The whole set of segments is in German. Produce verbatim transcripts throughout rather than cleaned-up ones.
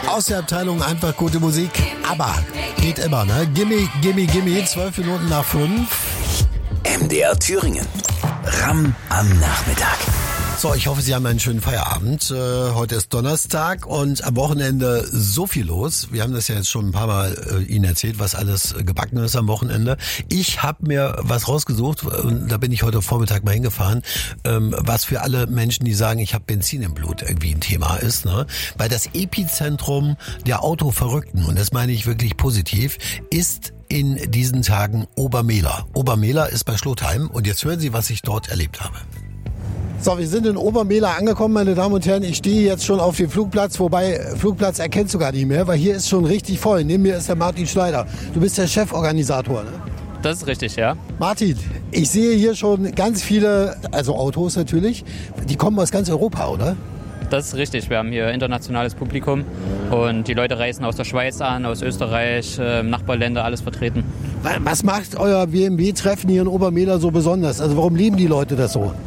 Aus der Abteilung einfach gute Musik. Aber geht immer, ne? Gimme, gimme, gimme. Zwölf Minuten nach fünf. M D R Thüringen. Ram am Nachmittag. So, ich hoffe, Sie haben einen schönen Feierabend. Äh, heute ist Donnerstag und am Wochenende so viel los. Wir haben das ja jetzt schon ein paar Mal äh, Ihnen erzählt, was alles äh, gebacken ist am Wochenende. Ich habe mir was rausgesucht und da bin ich heute Vormittag mal hingefahren, ähm, was für alle Menschen, die sagen, ich habe Benzin im Blut, irgendwie ein Thema ist. Ne? Weil das Epizentrum der Autoverrückten, und das meine ich wirklich positiv, ist in diesen Tagen Obermehler. Obermehler ist bei Schlotheim und jetzt hören Sie, was ich dort erlebt habe. So, wir sind in Obermehler angekommen, meine Damen und Herren. Ich stehe jetzt schon auf dem Flugplatz, wobei Flugplatz erkennst du gar nicht mehr, weil hier ist schon richtig voll. Neben mir ist der Martin Schneider. Du bist der Cheforganisator, ne? Das ist richtig, ja. Martin, ich sehe hier schon ganz viele, also Autos natürlich, die kommen aus ganz Europa, oder? Das ist richtig. Wir haben hier internationales Publikum und die Leute reisen aus der Schweiz an, aus Österreich, äh, Nachbarländer, alles vertreten. Was macht euer W M W-Treffen hier in Obermehler so besonders? Also warum lieben die Leute das so?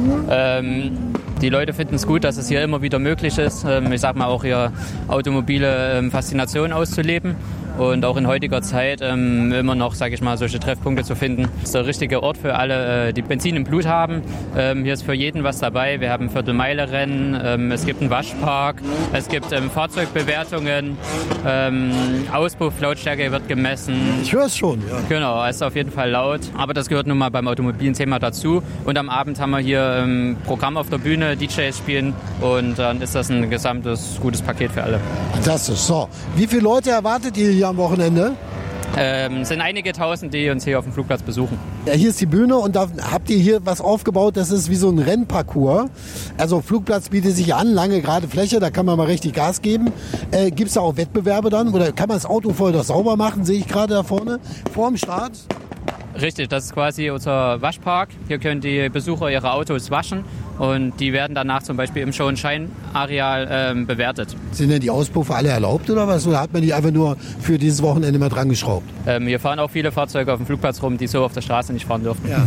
Ähm, die Leute finden es gut, dass es hier immer wieder möglich ist, ähm, ich sag mal auch ihre automobile ähm, Faszination auszuleben. Und auch in heutiger Zeit ähm, immer noch, sage ich mal, solche Treffpunkte zu finden. Das ist der richtige Ort für alle, äh, die Benzin im Blut haben. Ähm, hier ist für jeden was dabei. Wir haben Viertelmeile-Rennen, ähm, es gibt einen Waschpark, es gibt ähm, Fahrzeugbewertungen, ähm, Auspufftlautstärke wird gemessen. Ich höre es schon, ja. Genau, es ist auf jeden Fall laut. Aber das gehört nun mal beim automobilen Thema dazu. Und am Abend haben wir hier ähm, Programm auf der Bühne, D Js spielen und dann ist das ein gesamtes gutes Paket für alle. Fantastisch. So, wie viele Leute erwartet ihr hier am Wochenende? Ähm, es sind einige Tausend, die uns hier auf dem Flugplatz besuchen. Ja, hier ist die Bühne und da habt ihr hier was aufgebaut, das ist wie so ein Rennparcours. Also Flugplatz bietet sich an, lange gerade Fläche, da kann man mal richtig Gas geben. Äh, Gibt es da auch Wettbewerbe dann oder kann man das Auto vorher doch sauber machen, sehe ich gerade da vorne, vor dem Start? Richtig, das ist quasi unser Waschpark. Hier können die Besucher ihre Autos waschen und die werden danach zum Beispiel im Show- und Schein-Areal ähm, bewertet. Sind denn die Auspuffe alle erlaubt oder was? Oder hat man die einfach nur für dieses Wochenende mal dran geschraubt? Ähm, hier fahren auch viele Fahrzeuge auf dem Flugplatz rum, die so auf der Straße nicht fahren dürfen. Ja.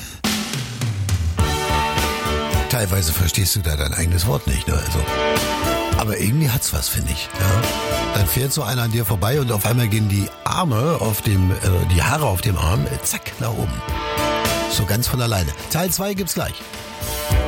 Teilweise verstehst du da dein eigenes Wort nicht, ne? Also, aber irgendwie hat's was, finde ich. Ja? Dann fährt so einer an dir vorbei und auf einmal gehen die Arme auf dem, äh, die Haare auf dem Arm, äh, zack, nach oben. So ganz von alleine. Teil zwei gibt's gleich.